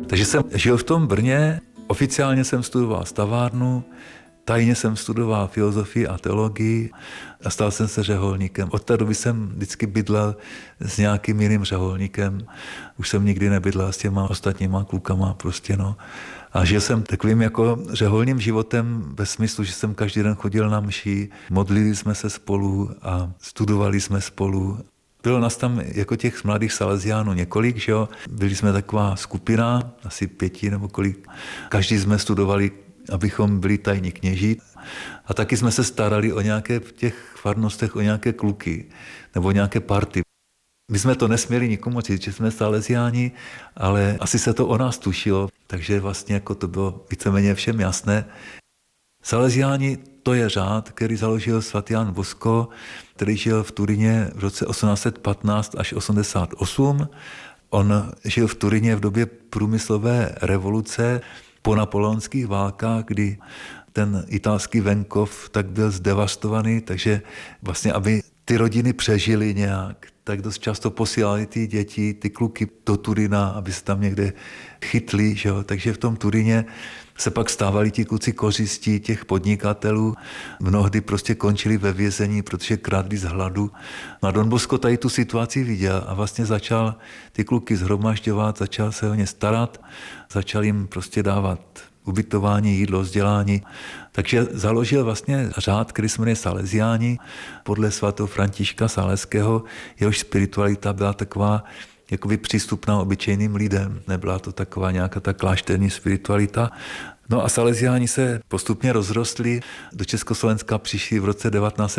Takže jsem žil v tom Brně, oficiálně jsem studoval stavárnu, tajně jsem studoval filozofii a teologii a stal jsem se řeholníkem. Od té doby jsem vždycky bydlel s nějakým jiným řeholníkem. Už jsem nikdy nebydlel s těma ostatníma klukama prostě, no. A žil jsem takovým jako řeholním životem ve smyslu, že jsem každý den chodil na mši, modlili jsme se spolu a studovali jsme spolu. Bylo nás tam jako těch mladých Salesiánů několik, že jo. Byli jsme taková skupina, asi 5 nebo kolik. Každý jsme studovali, abychom byli tajní kněží. A taky jsme se starali o nějaké v těch farnostech, o nějaké kluky nebo nějaké party. My jsme to nesměli nikomu říct, že jsme Salesiáni, ale asi se to o nás tušilo, takže vlastně jako to bylo víceméně všem jasné. Salesiáni to je řád, který založil svatý Jan Bosko, který žil v Turíně v roce 1815 až 88. On žil v Turíně v době průmyslové revoluce po napoleonských válkách, kdy ten italský venkov tak byl zdevastovaný, takže vlastně, aby ty rodiny přežily nějak, tak dost často posílali ty děti, ty kluky do Turína, aby se tam někde chytli, že jo? Takže v tom Turíně se pak stávali ti kluci kořistí těch podnikatelů. Mnohdy prostě končili ve vězení, protože kradli z hladu. A Don Bosco tady tu situaci viděl a vlastně začal ty kluky shromažďovat, začal se o ně starat, začal jim prostě dávat ubytování, jídlo, vzdělání. Takže založil vlastně řád, který se jmenuje Salesiáni, podle svatého Františka Saleského. Jehož spiritualita byla taková jakoby přístupná obyčejným lidem. Nebyla to taková nějaká ta klášterní spiritualita. No a Salesiáni se postupně rozrostli. Do Československa přišli v roce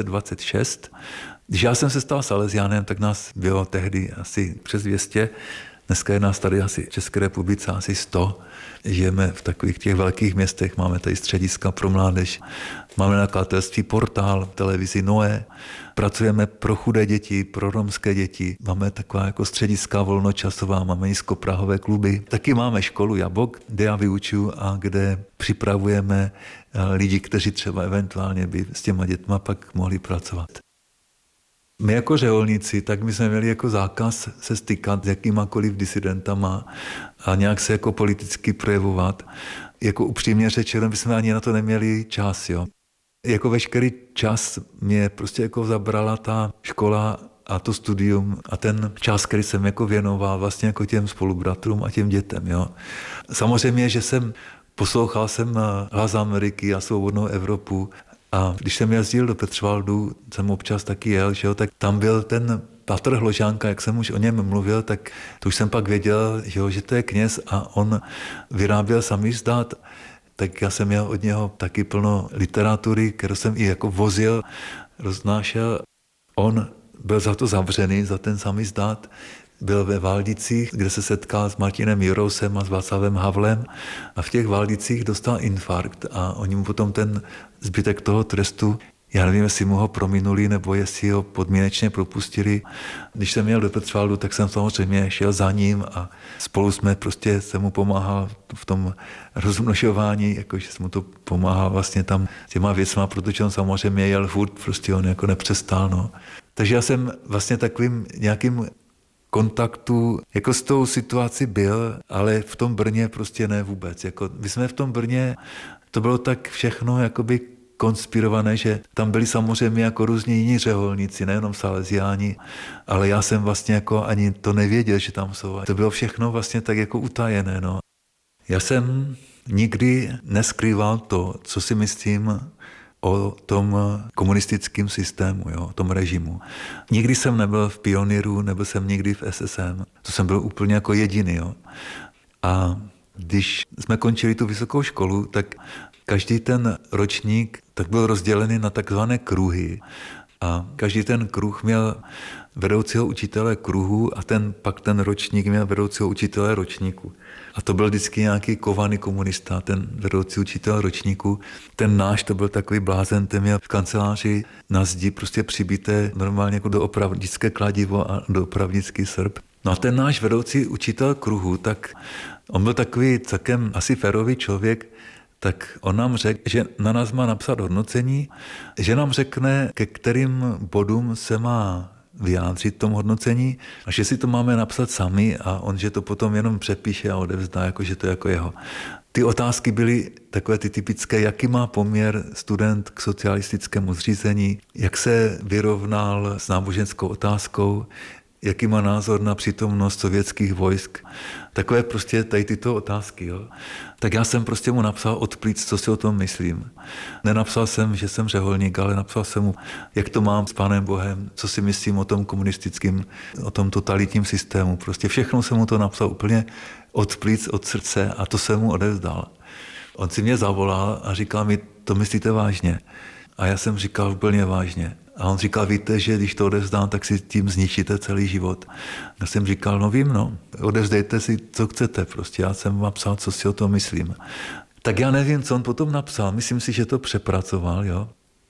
1926. Když já jsem se stal Salesiánem, tak nás bylo tehdy asi přes 200. Dneska je nás tady asi v České republice asi 100. Žijeme v takových těch velkých městech, máme tady střediska pro mládež, máme nakladatelství Portál, televizi Noé, pracujeme pro chudé děti, pro romské děti, máme taková jako střediska volnočasová, máme nízkoprahové kluby. Taky máme školu Jabok, kde já vyučuju a kde připravujeme lidi, kteří třeba eventuálně by s těma dětma pak mohli pracovat. My jako řeholníci, tak my jsme měli jako zákaz se stykat s jakýmakoliv disidentama a nějak se jako politicky projevovat. Jako upřímně řečeno, my jsme ani na to neměli čas, jo. Jako veškerý čas mě prostě jako zabrala ta škola a to studium a ten čas, který jsem jako věnoval vlastně jako těm spolubratrům a těm dětem, jo. Samozřejmě, že poslouchal jsem Hlas Ameriky a Svobodnou Evropu. A když jsem jezdil do Petřvaldu, jsem občas taky jel, že jo, tak tam byl ten Patr Hložánka, jak jsem už o něm mluvil, tak to už jsem pak věděl, že to je kněz a on vyráběl samizdat, tak já jsem měl od něho taky plno literatury, kterou jsem i jako vozil, roznášel. On byl za to zavřený, za ten samizdat, byl ve Valdicích, kde se setkal s Martinem Jurousem a s Václavem Havlem a v těch Valdicích dostal infarkt a oni mu potom ten zbytek toho trestu, já nevím, jestli mu ho prominuli nebo jestli ho podmínečně propustili. Když jsem měl do Petřvaldu, tak jsem samozřejmě šel za ním a spolu jsme prostě, jsem mu pomáhal v tom rozmnožování, jakože jsem mu to pomáhal vlastně tam těma věcma, protože on samozřejmě jel furt, prostě on jako nepřestal, no. Takže já jsem vlastně takovým nějakým kontaktu jako s tou situací byl, ale v tom Brně prostě ne vůbec. Jako, my jsme v tom Brně, to bylo tak všechno jakoby konspirované, že tam byli samozřejmě jako různí jiní řeholníci, nejenom Salesiáni, ale já jsem vlastně jako ani to nevěděl, že tam jsou. To bylo všechno vlastně tak jako utajené. No. Já jsem nikdy neskrýval to, co si myslím o tom komunistickém systému, jo, o tom režimu. Nikdy jsem nebyl v Pioníru, nebyl jsem nikdy v SSM. To jsem byl úplně jako jediný. Jo. A když jsme končili tu vysokou školu, tak každý ten ročník tak byl rozdělený na takzvané kruhy. A každý ten kruh měl vedoucího učitele kruhu a pak ten ročník měl vedoucího učitele ročníku. A to byl vždycky nějaký kovaný komunista, ten vedoucí učitel ročníku. Ten náš, to byl takový blázen, ten měl v kanceláři na zdi prostě přibité normálně jako doopravdické kladivo a doopravdický srp. No a ten náš vedoucí učitel kruhu, tak on byl takový celkem asi férový člověk, tak on nám řekl, že na nás má napsat hodnocení, že nám řekne, ke kterým bodům se má vyjádřit tomu hodnocení a že si to máme napsat sami a on, že to potom jenom přepíše a odevzdá, jako že to je jako jeho. Ty otázky byly takové ty typické, jaký má poměr student k socialistickému zřízení, jak se vyrovnal s náboženskou otázkou, jaký má názor na přítomnost sovětských vojsk. Takové prostě tady tyto otázky. Jo. Tak já jsem prostě mu napsal od plíc, co si o tom myslím. Nenapsal jsem, že jsem řeholník, ale napsal jsem mu, jak to mám s Pánem Bohem, co si myslím o tom komunistickém, o tom totalitním systému. Prostě všechno jsem mu to napsal úplně od plíc, od srdce a to jsem mu odevzdal. On si mě zavolal a říkal mi, to myslíte vážně? A já jsem říkal úplně vážně. A on říkal, víte, že když to odevzdám, tak si tím zničíte celý život. Já jsem říkal, no vím, no, odevzdejte si, co chcete, prostě já jsem vám psal, co si o tom myslím. Tak já nevím, co on potom napsal, myslím si, že to přepracoval, jo.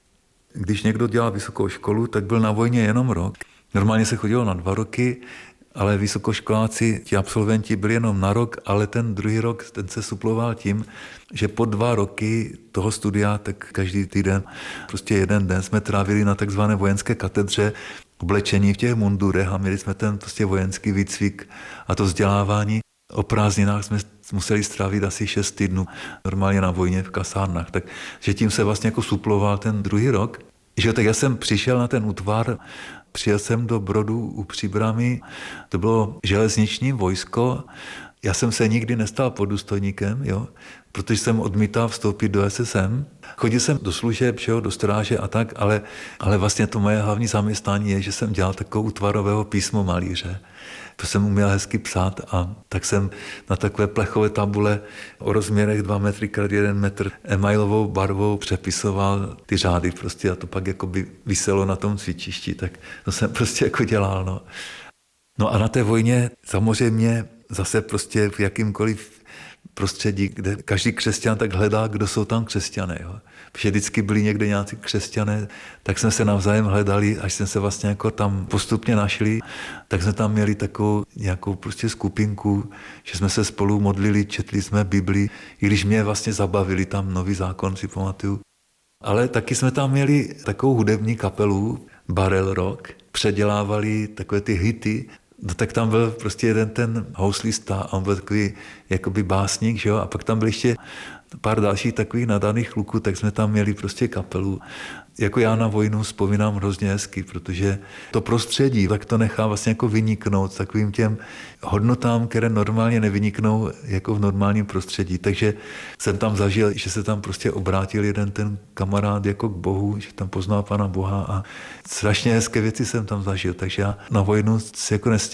Když někdo dělal vysokou školu, tak byl na vojně jenom rok. Normálně se chodilo na 2 roky, ale vysokoškoláci, ti absolventi byli jenom na rok, ale ten druhý rok, ten se suploval tím, že po 2 roky toho studia, tak každý týden, prostě jeden den jsme trávili na takzvané vojenské katedře, oblečení v těch mundurech a měli jsme ten prostě vojenský výcvik a to vzdělávání. O prázdninách jsme museli strávit asi 6 týdnů normálně na vojně v kasárnách, takže tím se vlastně jako suploval ten druhý rok. Že tak já jsem přišel na ten útvar, přijel jsem do Brodu u Příbrami, to bylo železniční vojsko, já jsem se nikdy nestal poddůstojníkem, jo, protože jsem odmítal vstoupit do SSM. Chodil jsem do služeb, do stráže a tak, ale vlastně to moje hlavní zaměstnání je, že jsem dělal takovou útvarového písmo malíře. To jsem uměl hezky psát a tak jsem na takové plechové tabule o rozměrech 2 metry x 1 metr emailovou barvou přepisoval ty řády prostě a to pak jako by viselo na tom cvičišti, tak to jsem prostě jako dělal, no. No a na té vojně samozřejmě zase prostě v jakýmkoliv prostředí, kde každý křesťan tak hledá, kdo jsou tam křesťané. Jo. Protože vždycky byli někde nějací křesťané, tak jsme se navzájem hledali, až jsme se vlastně jako tam postupně našli, tak jsme tam měli takovou nějakou prostě skupinku, že jsme se spolu modlili, četli jsme Bibli, i když mě vlastně zabavili tam Nový zákon, si pamatuju. Ale taky jsme tam měli takovou hudební kapelu, Barrel Rock, předělávali takové ty hity. No tak tam byl prostě jeden ten houslista, on byl takový jakoby básník, že jo? A pak tam byl ještě pár dalších takových nadaných kluků, tak jsme tam měli prostě kapelu. Jako já na vojnu vzpomínám hrozně hezky, protože to prostředí, tak to nechá vlastně jako vyniknout takovým těm hodnotám, které normálně nevyniknou jako v normálním prostředí. Takže jsem tam zažil, že se tam prostě obrátil jeden ten kamarád jako k Bohu, že tam poznal Pana Boha a strašně hezké věci jsem tam zažil. Takže já na vojnu si jako